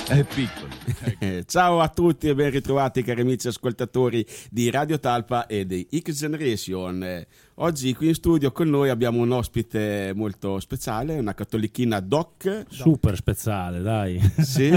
è piccolo. Ciao a tutti e ben ritrovati cari amici ascoltatori di Radio Talpa e di X Generation. Oggi qui in studio con noi abbiamo un ospite molto speciale, una cattolichina doc. Super speciale, dai. Sì.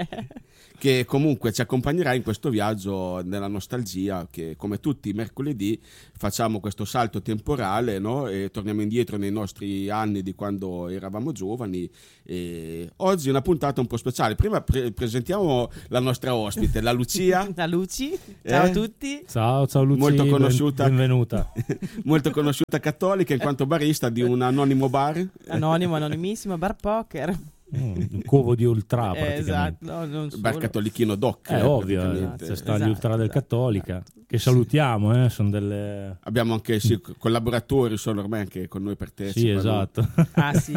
Che comunque ci accompagnerà in questo viaggio nella nostalgia, che come tutti i mercoledì facciamo questo salto temporale, no? E torniamo indietro nei nostri anni di quando eravamo giovani. E oggi è una puntata un po' speciale. Prima presentiamo la nostra ospite, la Lucia. La Luci, ciao a tutti. Ciao Lucia, molto conosciuta, benvenuta. Molto conosciuta cattolica in quanto barista di un anonimo bar. Anonimissimo, bar poker. Un covo di ultra Esatto, no, non solo. Bar cattolichino doc. Ovvio, c'è sta gli ultra del Cattolica, che salutiamo, sono delle... Abbiamo anche collaboratori, sono ormai anche con noi partecipano. Sì, esatto. Ah sì,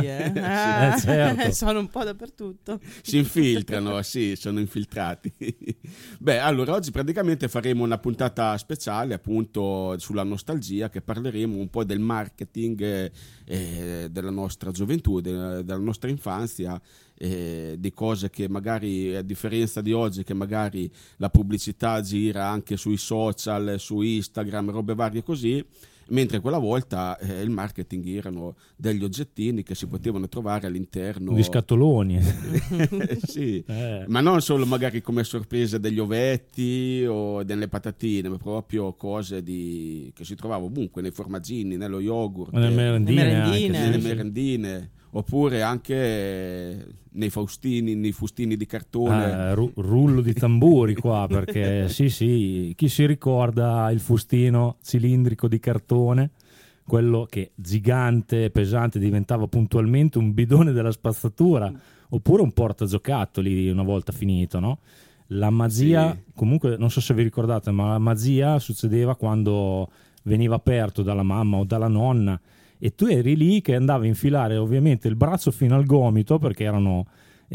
certo. Sono un po' dappertutto. Si infiltrano, sì, sono infiltrati. Beh, allora oggi praticamente faremo una puntata speciale appunto sulla nostalgia, che parleremo un po' del marketing della nostra gioventù, della nostra infanzia, di cose che magari, a differenza di oggi, che magari la pubblicità gira anche sui social, su Instagram, robe varie così, mentre quella volta il marketing erano degli oggettini che si potevano trovare all'interno di scatoloni. sì, ma non solo magari come sorprese degli ovetti o delle patatine, ma proprio cose che si trovava ovunque, nei formaggini, nello yogurt, nelle merendine, oppure anche nei fustini di cartone. Rullo di tamburi qua, perché sì, chi si ricorda il fustino cilindrico di cartone, quello che gigante e pesante diventava puntualmente un bidone della spazzatura, oppure un portagiocattoli una volta finito, no? La magia, comunque non so se vi ricordate, ma la magia succedeva quando veniva aperto dalla mamma o dalla nonna e tu eri lì che andavi a infilare ovviamente il braccio fino al gomito, perché erano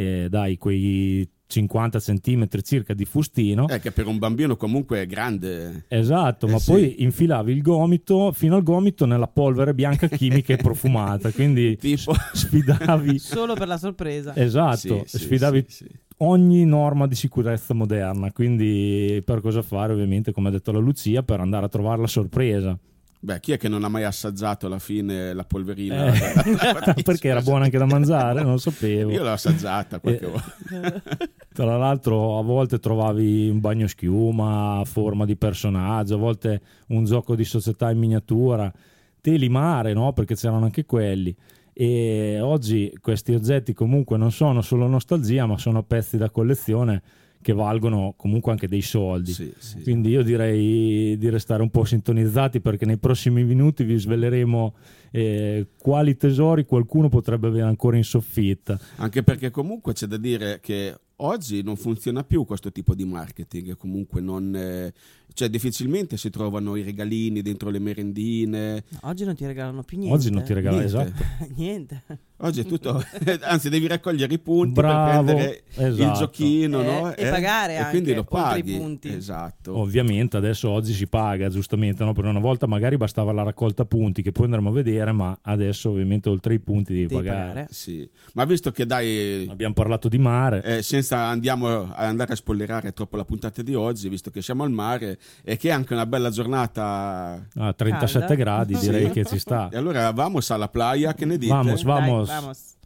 quei 50 centimetri circa di fustino, che per un bambino comunque è grande. Esatto, ma sì. Poi infilavi il gomito fino al gomito nella polvere bianca chimica e profumata, quindi tipo sfidavi solo per la sorpresa. Esatto, sfidavi ogni norma di sicurezza moderna, quindi per cosa fare, ovviamente, come ha detto la Lucia, per andare a trovare la sorpresa. Beh, chi è che non ha mai assaggiato alla fine la polverina? Perché era buona anche da mangiare, non lo sapevo. Io l'ho assaggiata qualche volta. Tra l'altro a volte trovavi un bagnoschiuma a forma di personaggio, a volte un gioco di società in miniatura, teli mare, no? Perché c'erano anche quelli. E oggi questi oggetti comunque non sono solo nostalgia, ma sono pezzi da collezione che valgono comunque anche dei soldi. Sì. Quindi io direi di restare un po' sintonizzati, perché nei prossimi minuti vi sveleremo quali tesori qualcuno potrebbe avere ancora in soffitta. Anche perché comunque c'è da dire che oggi non funziona più questo tipo di marketing, comunque cioè difficilmente si trovano i regalini dentro le merendine. Oggi non ti regalano più niente. Oggi non ti regalano, esatto. Niente. Oggi è tutto, anzi devi raccogliere i punti. Bravo, per prendere esatto. il giochino, no? E pagare e anche, quindi lo paghi. i punti. Esatto. Ovviamente adesso oggi si paga, giustamente, no? Per una volta magari bastava la raccolta punti, che poi andremo a vedere, ma adesso ovviamente oltre i punti devi pagare. Sì. Ma visto che abbiamo parlato di mare, senza andare a spoilerare troppo la puntata di oggi, visto che siamo al mare e che è anche una bella giornata a 37 calda. gradi, direi che ci sta. E allora vamos alla playa, che ne dite? Vamos. Vamos.